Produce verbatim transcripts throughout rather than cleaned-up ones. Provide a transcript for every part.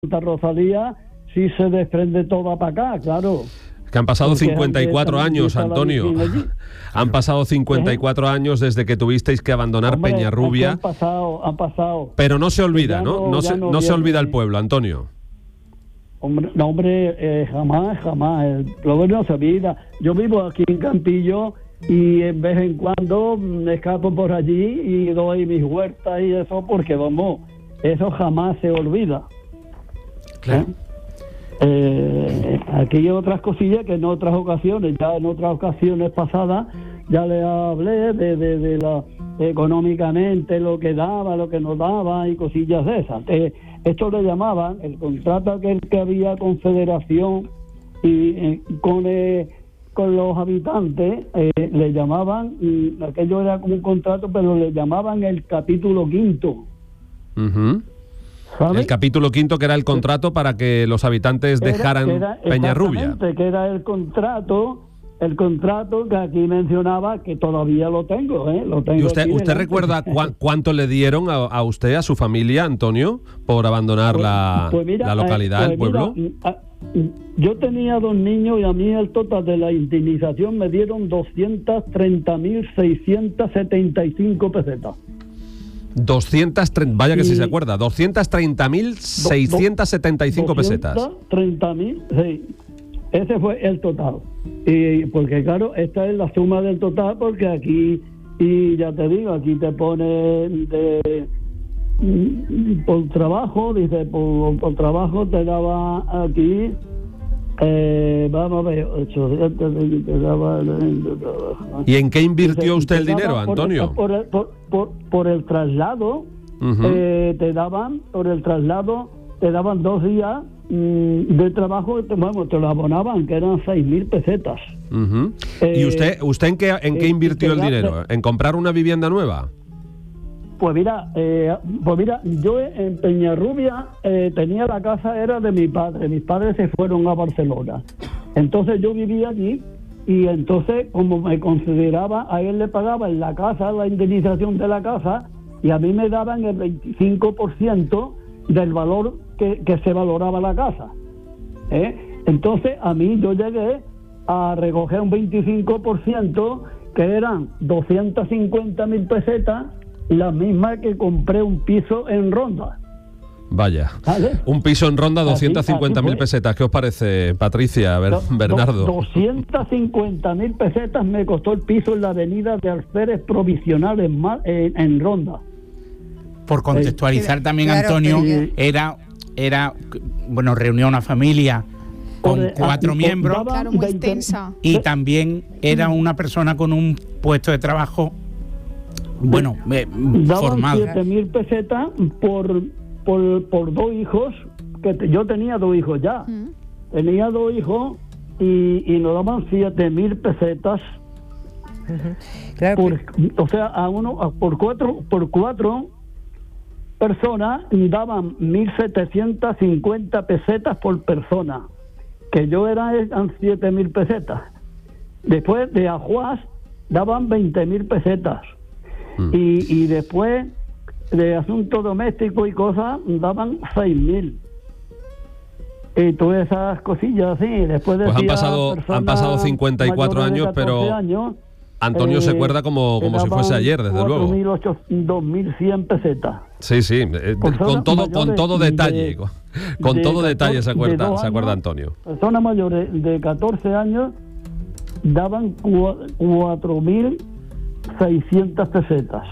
Santa Rosalía sí se desprende toda para acá, claro. Que han pasado cincuenta y cuatro años, Antonio. Han pasado cincuenta y cuatro años desde que tuvisteis que abandonar Hombre, Peñarrubia. Han pasado, han pasado. Pero no se olvida, ¿no? no, No, se, no no se viene. olvida el pueblo, Antonio. Hombre, no, hombre, eh, jamás, jamás. El pueblo no se olvida. Yo vivo aquí en Campillo y en vez en cuando me escapo por allí y doy mis huertas y eso, porque vamos, eso jamás se olvida. Claro. ¿Eh? Eh, aquí hay otras cosillas que en otras ocasiones, ya en otras ocasiones pasadas, ya le hablé de, de, de la económicamente lo que daba, lo que no daba y cosillas de esas. Eh, esto le llamaban el contrato aquel que había con Federación y eh, con eh, con los habitantes, eh, le llamaban, y aquello era como un contrato, pero le llamaban el capítulo quinto. Uh-huh. ¿Sabe? El capítulo quinto, que era el contrato para que los habitantes dejaran era, era, Peñarrubia. Exactamente, que era el contrato, el contrato que aquí mencionaba, que todavía lo tengo, ¿eh? Lo tengo. ¿Y usted, aquí usted delante. recuerda cu- cuánto le dieron a, a usted, a su familia, Antonio, por abandonar Pues, la, pues mira, la localidad, eh, el pues pueblo? mira, a- yo tenía dos niños y a mí el total de la indemnización me dieron doscientas treinta mil seiscientas setenta y cinco pesetas. doscientos treinta, vaya que Y- si se acuerda, doscientos treinta mil seiscientos setenta y cinco pesetas. doscientos treinta mil, sí. Ese fue el total. Y porque claro, esta es la suma del total, porque aquí, y ya te digo, aquí te pone de mm, por trabajo, dice, por, por trabajo te daba aquí, eh, vamos a ver, ochocientos, te daba de trabajo. ¿Y en qué invirtió Dice, usted te el dinero, daba por- Antonio? Por, el, por, por, por el traslado, Ujú. eh, te daban, por el traslado, te daban dos días mm, de trabajo, te, vamos, te lo abonaban, que eran seis mil pesetas. Ujú. eh, ¿Y usted, usted en qué, en qué eh, invirtió el te da- dinero? ¿En comprar una vivienda nueva? Pues mira, eh, pues mira, yo en Peñarrubia eh, tenía la casa, era de mi padre. Mis padres se fueron a Barcelona. Entonces yo vivía allí y entonces, como me consideraba, a él le pagaba en la casa, la indemnización de la casa, y a mí me daban el veinticinco por ciento del valor que, que se valoraba la casa. ¿Eh? Entonces a mí yo llegué a recoger un veinticinco por ciento, que eran doscientas cincuenta mil pesetas, la misma que compré un piso en Ronda. Vaya. ¿Vale? Un piso en Ronda, doscientas cincuenta mil así fue. pesetas. ¿Qué os parece, Patricia, Ber- Do- Bernardo? do- doscientas cincuenta mil pesetas me costó el piso en la avenida de Alférez Provisional en, Ma- en, en Ronda. Por contextualizar Eh, también, claro, Antonio, pero- era, era, bueno, reunió una familia con Por- cuatro ah, miembros daba Claro, muy veinte extensa. y también era una persona con un puesto de trabajo, bueno, eh, Daban formado. siete mil pesetas por, por, por dos hijos, que te- yo tenía dos hijos ya. Mm. Tenía dos hijos y, y nos daban siete mil pesetas. Claro, Por, o sea, a uno, a- por cuatro, por cuatro personas daban mil setecientas cincuenta pesetas por persona, que yo era eran siete mil pesetas. Después de ajuas daban veinte mil pesetas. Mm. Y, y después de asuntos domésticos y cosas daban seis mil. Y todas esas cosillas así. Después Pues han decía pasado- han personas pasado cincuenta y cuatro mayores de años, pero catorce años, Antonio se eh, acuerda como, como si fuese ayer, desde luego. cuatro mil ochocientos, dos mil cien pesetas. Sí, sí, eh, Personas con todo, con mayores todo de- detalle, con, con de todo detalle se catorce de acuerda, dos se acuerda años. Antonio. Personas mayores de catorce años daban cuatro mil seiscientas pesetas.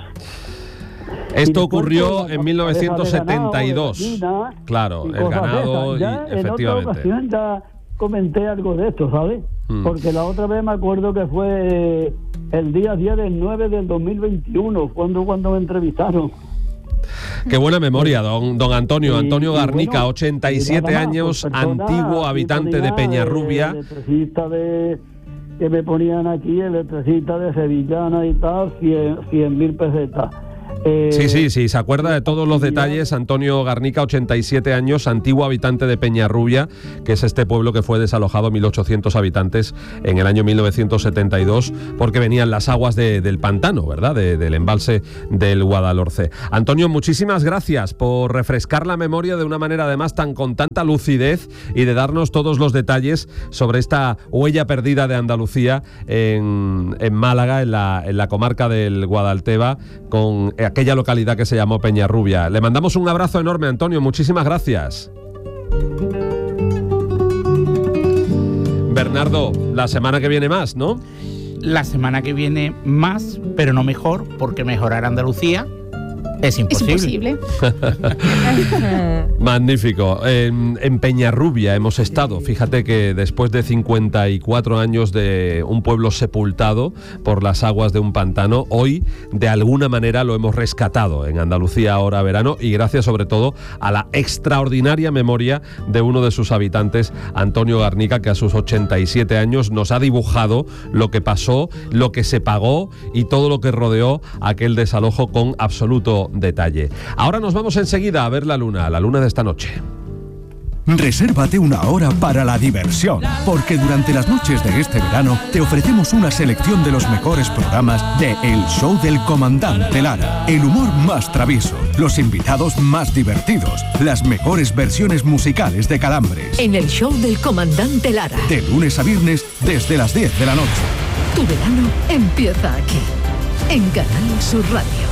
Y Esto después, ocurrió pues, la en mil novecientos setenta y pareja dos. de ganado, de gallina Claro, y el cosas de ganado, esas. y, Ya en otra efectivamente. ocasión ya comenté algo de esto, ¿sabes? Mm. Porque la otra vez me acuerdo que fue eh, el día diez del nueve del dos mil veintiuno, cuando, cuando me entrevistaron. Qué buena memoria, don, don Antonio. Y- Antonio y Garnica, bueno, ochenta y y siete nada más, años, pues, persona, antiguo aquí habitante de ponía, Peñarrubia. eh, electricista de, que me ponían aquí, electricista de Sevillana y tal, cien mil pesetas. Eh, sí, sí, sí, se acuerda de todos los detalles. Antonio Garnica, ochenta y siete años, antiguo habitante de Peñarrubia, que es este pueblo que fue desalojado, mil ochocientos habitantes, en el año mil novecientos setenta y dos, porque venían las aguas de, del pantano, ¿verdad?, de, del embalse del Guadalhorce. Antonio, muchísimas gracias por refrescar la memoria de una manera además tan con tanta lucidez y de darnos todos los detalles sobre esta huella perdida de Andalucía en, en Málaga, en la, en la comarca del Guadalteba, con aquella localidad que se llamó Peñarrubia. Le mandamos un abrazo enorme, Antonio, muchísimas gracias. Bernardo, la semana que viene más, ¿no? La semana que viene más, pero no mejor, porque mejorar Andalucía es imposible. Es imposible. Magnífico. En, en Peñarrubia hemos estado. Fíjate que después de cincuenta y cuatro años de un pueblo sepultado por las aguas de un pantano, hoy de alguna manera lo hemos rescatado en Andalucía Ahora Verano, y gracias sobre todo a la extraordinaria memoria de uno de sus habitantes, Antonio Garnica, que a sus ochenta y siete años nos ha dibujado lo que pasó, lo que se pagó y todo lo que rodeó aquel desalojo con absoluto detalle. Ahora nos vamos enseguida a ver la luna, la luna de esta noche. Resérvate una hora para la diversión, porque durante las noches de este verano te ofrecemos una selección de los mejores programas de El Show del Comandante Lara. El humor más travieso, los invitados más divertidos, las mejores versiones musicales de Calambres. En El Show del Comandante Lara. De lunes a viernes desde las diez de la noche. Tu verano empieza aquí, en Canal Sur Radio.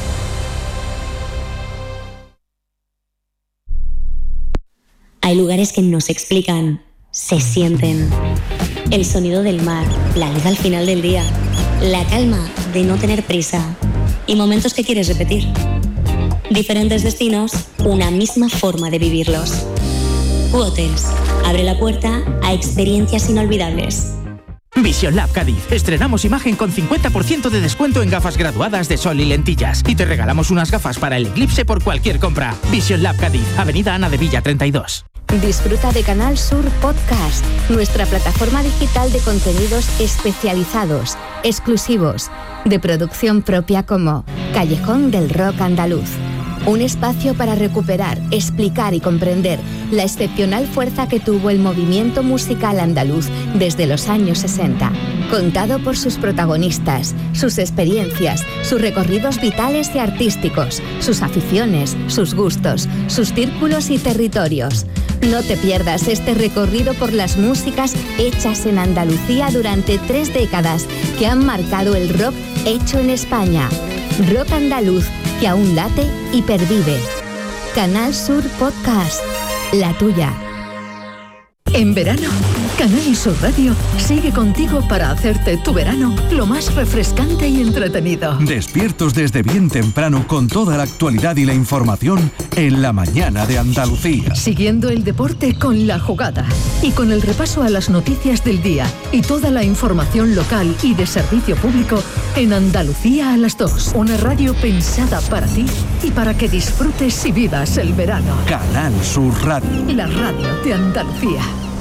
Hay lugares que no se explican, se sienten. El sonido del mar, la luz al final del día, la calma de no tener prisa y momentos que quieres repetir. Diferentes destinos, una misma forma de vivirlos. U-Hotels abre la puerta a experiencias inolvidables. Vision Lab Cádiz. Estrenamos imagen con cincuenta por ciento de descuento en gafas graduadas de sol y lentillas. Y te regalamos unas gafas para el eclipse por cualquier compra. Vision Lab Cádiz, Avenida Ana de Villa treinta y dos. Disfruta de Canal Sur Podcast, nuestra plataforma digital de contenidos especializados, exclusivos, de producción propia, como Callejón del Rock Andaluz. Un espacio para recuperar, explicar y comprender la excepcional fuerza que tuvo el movimiento musical andaluz desde los años sesenta. Contado por sus protagonistas, sus experiencias, sus recorridos vitales y artísticos, sus aficiones, sus gustos, sus círculos y territorios. No te pierdas este recorrido por las músicas hechas en Andalucía durante tres décadas que han marcado el rock hecho en España. Rock andaluz que aún late y pervive. Canal Sur Podcast, la tuya. En verano, Canal Sur Radio sigue contigo para hacerte tu verano lo más refrescante y entretenido. Despiertos desde bien temprano con toda la actualidad y la información en la mañana de Andalucía. Siguiendo el deporte con La Jugada y con el repaso a las noticias del día y toda la información local y de servicio público en Andalucía a las dos. Una radio pensada para ti y para que disfrutes y vivas el verano. Canal Sur Radio. La radio de Andalucía.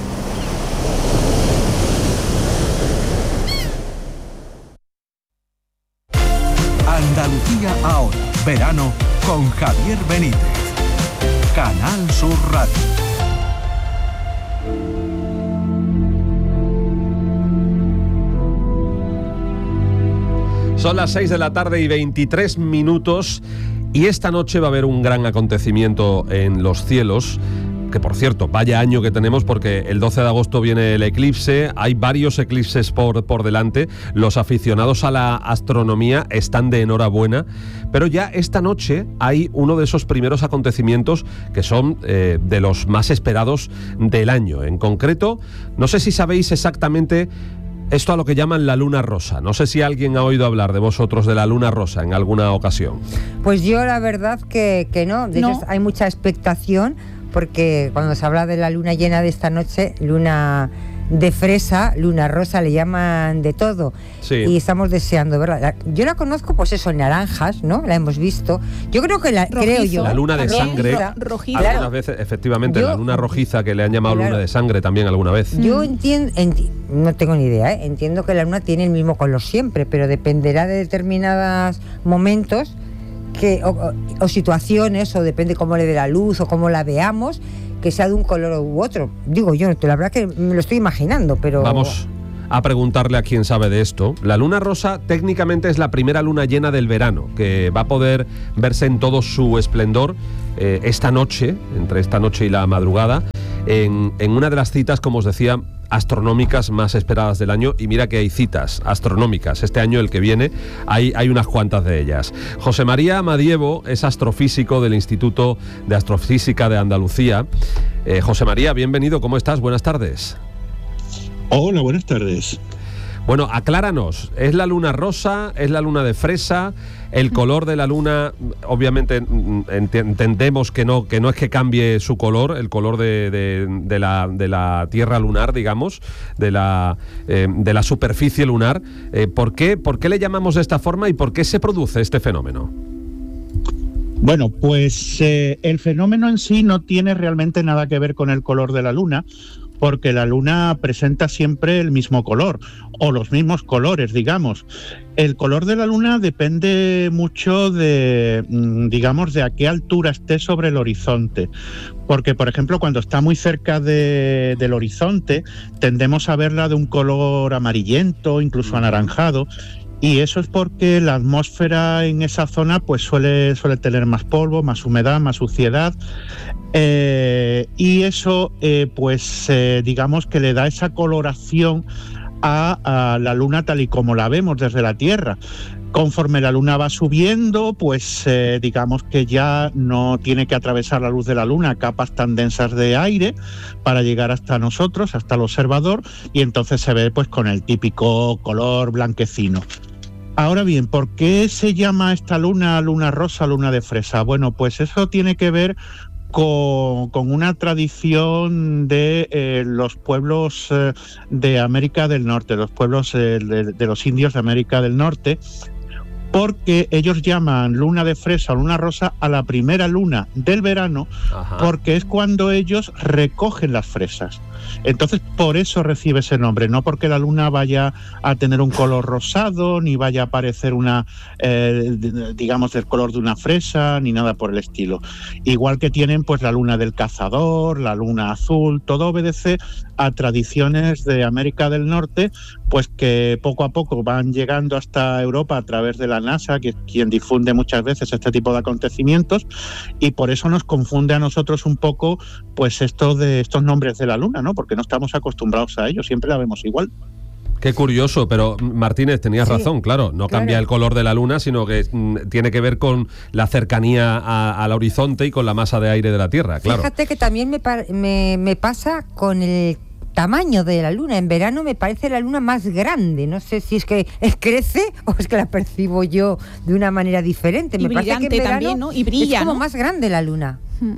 Andalucía Ahora, verano con Javier Benítez. Canal Sur Radio. Son las seis de la tarde y veintitrés minutos, y esta noche va a haber un gran acontecimiento en los cielos. Que, por cierto, vaya año que tenemos, porque el doce de agosto viene el eclipse, hay varios eclipses por, por delante, los aficionados a la astronomía están de enhorabuena, pero ya esta noche hay uno de esos primeros acontecimientos que son eh, de los más esperados del año. En concreto, no sé si sabéis exactamente esto a lo que llaman la luna rosa. No sé si alguien ha oído hablar de vosotros de la luna rosa en alguna ocasión. Pues yo la verdad que, que no, de no. hecho hay mucha expectación, porque cuando se habla de la luna llena de esta noche, luna de fresa, luna rosa, le llaman de todo. Sí. Y estamos deseando verla. Yo la conozco, pues eso, en naranjas, ¿no? La hemos visto. Yo creo que la, Rojizo. creo yo. La luna de también, sangre. ro- Rojizo. Algunas Claro. veces, efectivamente, Yo- la luna rojiza, que le han llamado Claro. luna de sangre también alguna vez. Yo entiendo, enti- no tengo ni idea, ¿eh? Entiendo que la luna tiene el mismo color siempre, pero dependerá de determinados momentos que o, o situaciones, o depende cómo le dé la luz o cómo la veamos, que sea de un color u otro. Digo yo, la verdad que me lo estoy imaginando, pero... Vamos a preguntarle a quien sabe de esto. La luna rosa técnicamente es la primera luna llena del verano, que va a poder verse en todo su esplendor eh, esta noche, entre esta noche y la madrugada, en, en una de las citas, como os decía, astronómicas más esperadas del año. Y mira que hay citas astronómicas este año, el que viene, hay, hay unas cuantas de ellas. José María Madievo es astrofísico del Instituto de Astrofísica de Andalucía. Eh, José María, bienvenido, ¿cómo estás? Buenas tardes. Hola, buenas tardes. Bueno, acláranos, ¿es la luna rosa? ¿Es la luna de fresa? El color de la luna, obviamente ent- entendemos que no, que no es que cambie su color, el color de, de, de, la, de la tierra lunar, digamos, de la, eh, de la superficie lunar. Eh, ¿por qué, ¿Por qué le llamamos de esta forma y por qué se produce este fenómeno? Bueno, pues eh, el fenómeno en sí no tiene realmente nada que ver con el color de la luna, porque la luna presenta siempre el mismo color, o los mismos colores, digamos. El color de la luna depende mucho de, digamos, de a qué altura esté sobre el horizonte. Porque, por ejemplo, cuando está muy cerca de, del horizonte, tendemos a verla de un color amarillento, incluso anaranjado, y eso es porque la atmósfera en esa zona pues suele, suele tener más polvo, más humedad, más suciedad. Eh, y eso, eh, pues, eh, digamos que le da esa coloración a, a la luna tal y como la vemos desde la Tierra. Conforme la luna va subiendo, pues eh, digamos que ya no tiene que atravesar la luz de la luna capas tan densas de aire para llegar hasta nosotros, hasta el observador, y entonces se ve pues con el típico color blanquecino. Ahora bien, ¿por qué se llama esta luna luna rosa, luna de fresa? Bueno, pues eso tiene que ver Con, con una tradición de eh, los pueblos eh, de América del Norte, los pueblos eh, de, de los indios de América del Norte, porque ellos llaman luna de fresa o luna rosa a la primera luna del verano. Ajá. Porque es cuando ellos recogen las fresas. Entonces, por eso recibe ese nombre, no porque la luna vaya a tener un color rosado, ni vaya a aparecer una, eh, digamos, del color de una fresa, ni nada por el estilo. Igual que tienen pues la luna del cazador, la luna azul, todo obedece a tradiciones de América del Norte, pues que poco a poco van llegando hasta Europa a través de la NASA, que es quien difunde muchas veces este tipo de acontecimientos, y por eso nos confunde a nosotros un poco pues esto de estos nombres de la luna, ¿no? Porque no estamos acostumbrados a ello, siempre la vemos igual. Qué curioso, pero Martínez, tenías sí, razón, claro, no claro. cambia el color de la luna, sino que mm, tiene que ver con la cercanía a, al horizonte y con la masa de aire de la Tierra, claro. Fíjate que también me, me, me pasa con el tamaño de la luna. En verano me parece la luna más grande, no sé si es que es crece o es que la percibo yo de una manera diferente. Y me parece que en verano también, ¿no? Y brilla, es como ¿no? más grande la luna. Hmm.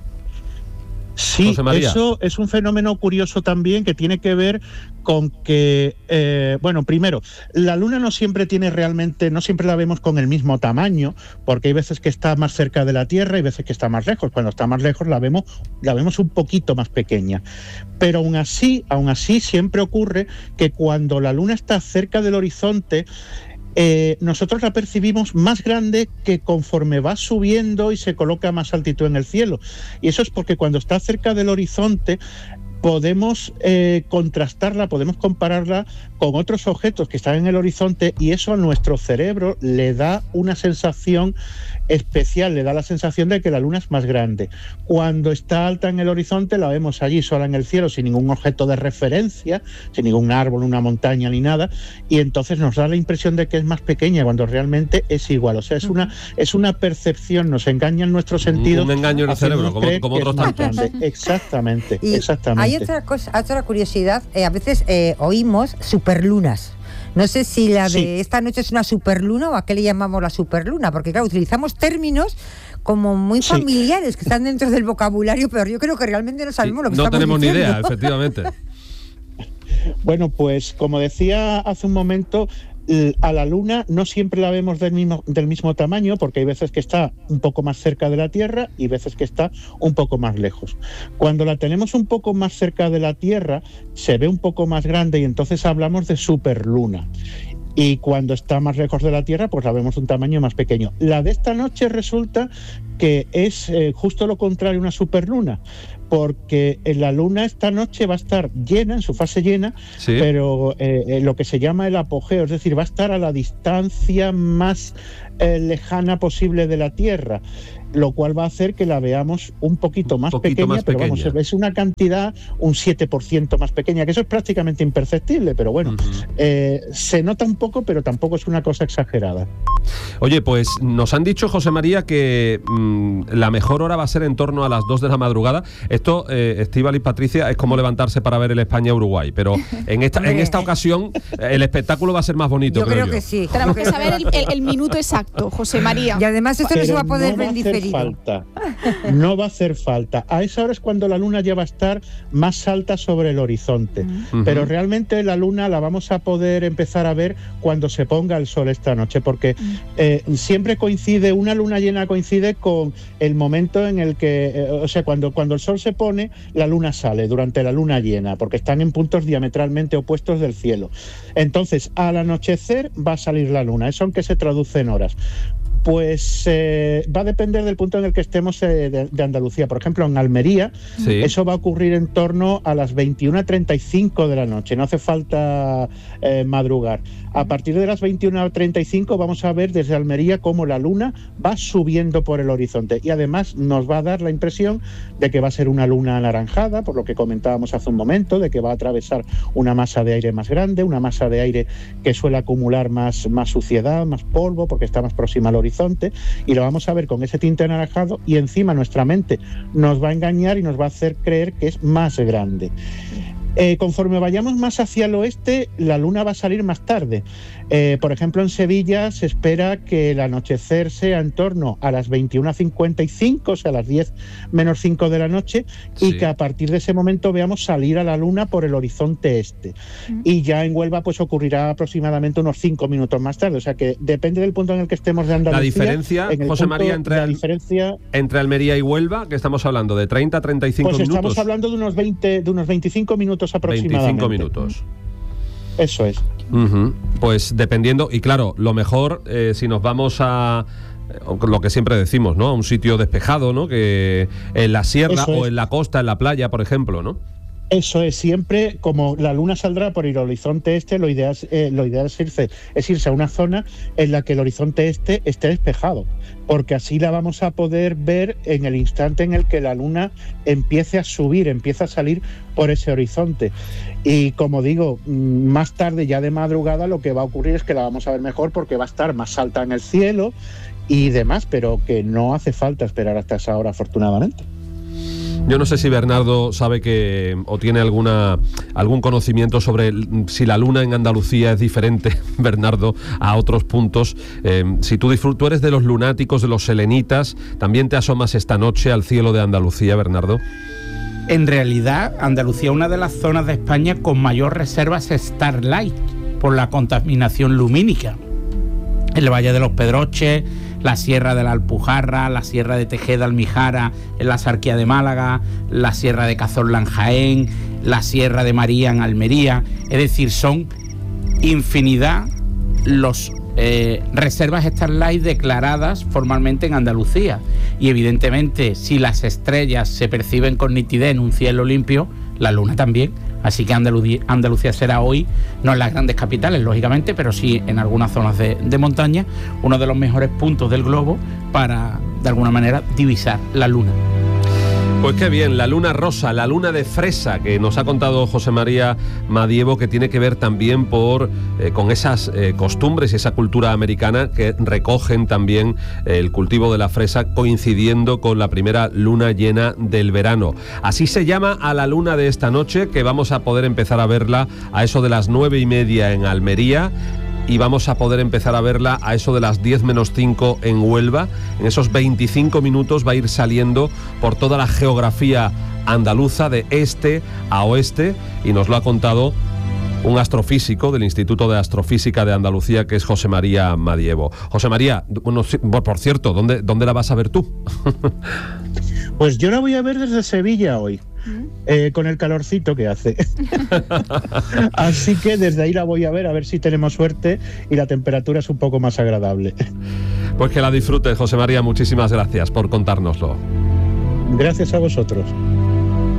Sí, eso es un fenómeno curioso también que tiene que ver con que, eh, bueno, primero, la luna no siempre tiene realmente, no siempre la vemos con el mismo tamaño, porque hay veces que está más cerca de la Tierra y veces que está más lejos. Cuando está más lejos la vemos, la vemos un poquito más pequeña. Pero aún así, aún así siempre ocurre que cuando la luna está cerca del horizonte, Eh, nosotros la percibimos más grande que conforme va subiendo y se coloca a más altitud en el cielo. Y eso es porque cuando está cerca del horizonte podemos eh, contrastarla, podemos compararla con otros objetos que están en el horizonte, y eso a nuestro cerebro le da una sensación especial, le da la sensación de que la luna es más grande. Cuando está alta en el horizonte la vemos allí sola en el cielo, sin ningún objeto de referencia, sin ningún árbol, una montaña ni nada, y entonces nos da la impresión de que es más pequeña cuando realmente es igual. O sea, es una, es una percepción, nos engañan nuestros sentidos. Un engaño en el cerebro, como, como otros tantos. Exactamente, y exactamente. Hay otra cosa, otra curiosidad, eh, a veces eh, oímos superlunas. No sé si la de sí. esta noche es una superluna o a qué le llamamos la superluna, porque claro, utilizamos términos como muy familiares sí. que están dentro del vocabulario, pero yo creo que realmente no sabemos sí, lo que no estamos tenemos diciendo. ni idea, efectivamente. Bueno, pues como decía hace un momento, a la luna no siempre la vemos del mismo, del mismo tamaño, porque hay veces que está un poco más cerca de la Tierra y veces que está un poco más lejos. Cuando la tenemos un poco más cerca de la Tierra, se ve un poco más grande y entonces hablamos de superluna. y cuando está más lejos de la Tierra, pues la vemos un tamaño más pequeño. La de esta noche resulta que es eh, justo lo contrario, una superluna, porque la luna esta noche va a estar llena, en su fase llena, sí. pero eh, eh, lo que se llama el apogeo, es decir, va a estar a la distancia más eh, lejana posible de la Tierra, lo cual va a hacer que la veamos un poquito más, un poquito pequeña, más pero pequeña. Vamos, es una cantidad un siete por ciento más pequeña, que eso es prácticamente imperceptible, pero bueno, uh-huh. eh, se nota un poco, pero tampoco es una cosa exagerada. Oye, pues nos han dicho, José María, que mmm, la mejor hora va a ser en torno a las dos de la madrugada. Esto, eh, Estíbaliz, Patricia, es como levantarse para ver el España-Uruguay, pero en esta, en esta ocasión el espectáculo va a ser más bonito. Yo creo, creo que yo. sí. Tenemos que saber el, el, el minuto exacto, José María. Y además esto no se va a poder no ver va a diferido. Falta. No va a hacer falta. A esa hora es cuando la luna ya va a estar más alta sobre el horizonte. Uh-huh. Pero realmente la luna la vamos a poder empezar a ver cuando se ponga el sol esta noche, porque uh-huh. eh, siempre coincide, una luna llena coincide con el momento en el que, eh, o sea, cuando, cuando el sol se pone, la luna sale durante la luna llena, porque están en puntos diametralmente opuestos del cielo. Entonces, al anochecer va a salir la luna. Eso aunque se traduce en horas. Pues eh, va a depender del punto en el que estemos eh, de, de Andalucía. Por ejemplo, en Almería, sí. eso va a ocurrir en torno a las veintiuna treinta y cinco de la noche. No hace falta eh, madrugar. A partir de las veintiuna treinta y cinco vamos a ver desde Almería cómo la luna va subiendo por el horizonte. Y además nos va a dar la impresión de que va a ser una luna anaranjada, por lo que comentábamos hace un momento, de que va a atravesar una masa de aire más grande, una masa de aire que suele acumular más, más suciedad, más polvo, porque está más próxima al horizonte. Y lo vamos a ver con ese tinte anaranjado y encima nuestra mente nos va a engañar y nos va a hacer creer que es más grande. Eh, conforme vayamos más hacia el oeste, la luna va a salir más tarde. Eh, por ejemplo, en Sevilla se espera que el anochecer sea en torno a las veintiuna cincuenta y cinco, o sea, a las diez menos cinco de la noche, y sí. que a partir de ese momento veamos salir a la luna por el horizonte este. Mm. Y ya en Huelva pues ocurrirá aproximadamente unos cinco minutos más tarde. O sea que depende del punto en el que estemos de Andalucía. La diferencia, José María, entre, la diferencia, entre Almería y Huelva, que estamos hablando de treinta a treinta y cinco pues minutos. Pues estamos hablando de unos veinte, de unos veinticinco minutos aproximadamente. veinticinco minutos. Eso es. Uh-huh. Pues dependiendo, y claro, lo mejor eh, si nos vamos a lo que siempre decimos, ¿no? A un sitio despejado, ¿no? Que en la sierra o en la costa, en la playa, por ejemplo, ¿no? Eso es, siempre como la luna saldrá por el horizonte este, lo ideal, eh, lo ideal es, irse, es irse a una zona en la que el horizonte este esté despejado, porque así la vamos a poder ver en el instante en el que la luna empiece a subir, empieza a salir por ese horizonte. Y como digo, más tarde, ya de madrugada, lo que va a ocurrir es que la vamos a ver mejor porque va a estar más alta en el cielo y demás, pero que no hace falta esperar hasta esa hora, afortunadamente. Yo no sé si Bernardo sabe que o tiene alguna algún conocimiento sobre si la luna en Andalucía es diferente, Bernardo, a otros puntos. Eh, si tú, disfrut- tú eres de los lunáticos, de los selenitas, ¿también te asomas esta noche al cielo de Andalucía, Bernardo? En realidad, Andalucía es una de las zonas de España con mayor reservas Starlight por la contaminación lumínica. El Valle de los Pedroches, la Sierra de la Alpujarra, la Sierra de Tejeda Almijara, en la Sarquía de Málaga, la Sierra de Cazorla en Jaén, la Sierra de María en Almería. Es decir, son infinidad los eh, reservas Starlight declaradas formalmente en Andalucía. Y evidentemente, si las estrellas se perciben con nitidez en un cielo limpio, la luna también. Así que Andalucía, Andalucía será hoy, no en las grandes capitales, lógicamente, pero sí en algunas zonas de, de montaña, uno de los mejores puntos del globo para, de alguna manera, divisar la luna. Pues qué bien, la luna rosa, la luna de fresa, que nos ha contado José María Madievo, que tiene que ver también por eh, con esas eh, costumbres y esa cultura americana que recogen también eh, el cultivo de la fresa coincidiendo con la primera luna llena del verano. Así se llama a la luna de esta noche, que vamos a poder empezar a verla a eso de las nueve y media en Almería. Y vamos a poder empezar a verla a eso de las diez menos cinco en Huelva. En esos veinticinco minutos va a ir saliendo por toda la geografía andaluza de este a oeste, y nos lo ha contado un astrofísico del Instituto de Astrofísica de Andalucía, que es José María Madievo. José María, bueno, por cierto, ¿dónde, dónde la vas a ver tú? Pues yo la voy a ver desde Sevilla hoy. eh, con el calorcito que hace. Así que desde ahí la voy a ver, a ver si tenemos suerte y la temperatura es un poco más agradable. Pues que la disfrutes, José María, muchísimas gracias por contárnoslo. Gracias a vosotros.